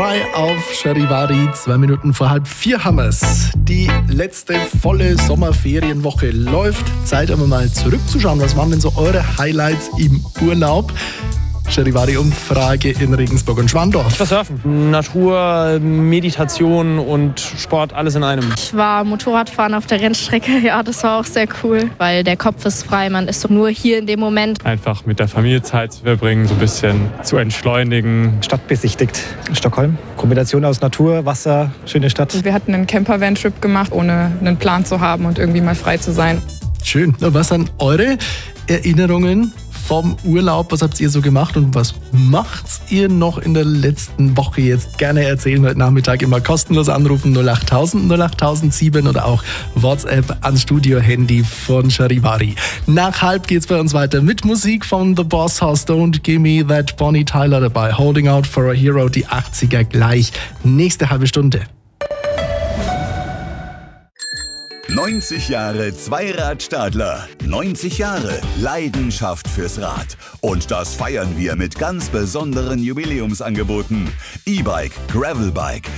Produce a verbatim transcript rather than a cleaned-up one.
Spotify auf Charivari. Zwei Minuten vor halb vier haben wir's. Die letzte volle Sommerferienwoche läuft. Zeit, aber mal zurückzuschauen. Was waren denn so eure Highlights im Urlaub? Charivari-Umfrage in Regensburg und Schwandorf. Das Surfen, Natur, Meditation und Sport, alles in einem. Ich war Motorradfahren auf der Rennstrecke, ja, das war auch sehr cool, weil der Kopf ist frei, man ist doch nur hier in dem Moment. Einfach mit der Familie Zeit zu verbringen, so ein bisschen zu entschleunigen. Stadt besichtigt in Stockholm. Kombination aus Natur, Wasser, schöne Stadt. Wir hatten einen Camper-Van-Trip gemacht, ohne einen Plan zu haben und irgendwie mal frei zu sein. Schön. Was sind eure Erinnerungen vom Urlaub? Was habt ihr so gemacht und was macht ihr noch in der letzten Woche jetzt? Gerne erzählen, heute Nachmittag immer kostenlos anrufen null acht tausend null acht sieben oder auch WhatsApp ans Studio-Handy von Charivari. Nach halb geht's bei uns weiter mit Musik von The Boss House. Don't Give Me That, Bonnie Tyler dabei. Holding Out for a Hero, die achtziger gleich. Nächste halbe Stunde. neunzig Jahre Zweirad-Stadler. neunzig Jahre Leidenschaft fürs Rad. Und das feiern wir mit ganz besonderen Jubiläumsangeboten. E-Bike, Gravelbike,